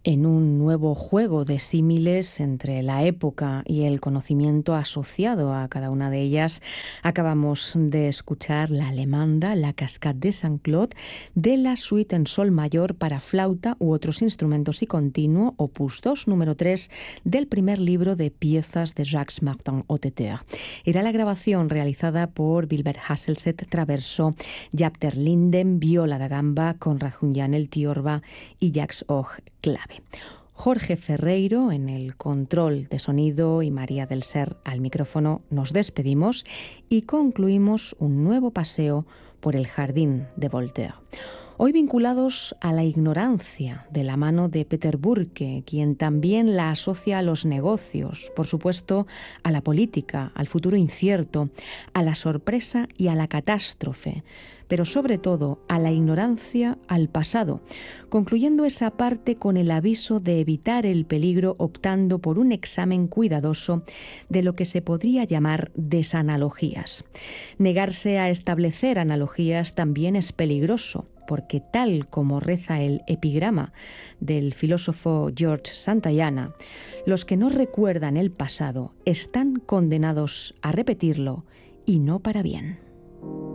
En un nuevo juego de símiles entre la época y el conocimiento asociado a cada una de ellas, acabamos de escuchar la alemanda, la Cascade de Saint-Claude, de la suite en sol mayor para flauta u otros instrumentos y continuo, opus 2, número 3, del primer libro de piezas de Jacques-Martin Hotteter. Era la grabación realizada por Wilbert Hasselset, traverso, Jaap ter Linden, viola da gamba, Konrad Junjanel, tiorba y Jacques Och, clave. Jorge Ferreiro en el control de sonido y María del Ser al micrófono. Nos despedimos y concluimos un nuevo paseo por el jardín de Voltaire. Hoy vinculados a la ignorancia de la mano de Peter Burke, quien también la asocia a los negocios, por supuesto a la política, al futuro incierto, a la sorpresa y a la catástrofe, pero sobre todo a la ignorancia al pasado, concluyendo esa parte con el aviso de evitar el peligro optando por un examen cuidadoso de lo que se podría llamar desanalogías. Negarse a establecer analogías también es peligroso, porque tal como reza el epigrama del filósofo George Santayana, los que no recuerdan el pasado están condenados a repetirlo y no para bien.